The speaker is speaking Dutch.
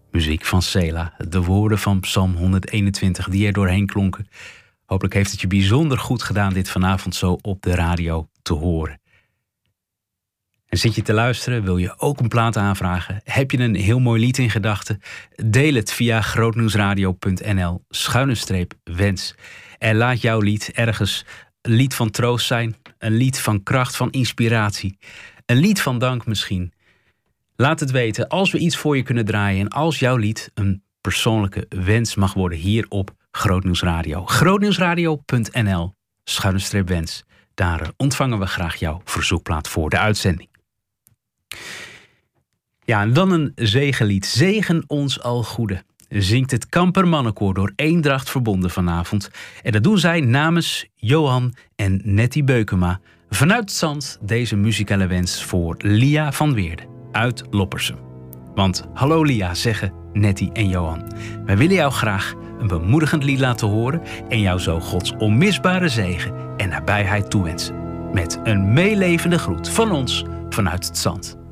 Muziek van Sela, de woorden van Psalm 121 die er doorheen klonken. Hopelijk heeft het je bijzonder goed gedaan dit vanavond zo op de radio te horen. En zit je te luisteren, wil je ook een plaat aanvragen? Heb je een heel mooi lied in gedachten? Deel het via grootnieuwsradio.nl/wens. En laat jouw lied ergens een lied van troost zijn, een lied van kracht, van inspiratie, een lied van dank misschien. Laat het weten als we iets voor je kunnen draaien en als jouw lied een persoonlijke wens mag worden hier op Grootnieuws Radio. grootnieuwsradio.nl/wens. Daar ontvangen we graag jouw verzoekplaat voor de uitzending. Ja, en dan een zegenlied. Zegen ons al goede. Zingt het Kampermannenkoor door Eendracht verbonden vanavond. En dat doen zij namens Johan en Nettie Beukema. Vanuit het Zand deze muzikale wens voor Lia van Weerde uit Loppersum. Want hallo Lia, zeggen Nettie en Johan. Wij willen jou graag een bemoedigend lied laten horen en jou zo Gods onmisbare zegen en nabijheid toewensen. Met een meelevende groet van ons vanuit het Zand.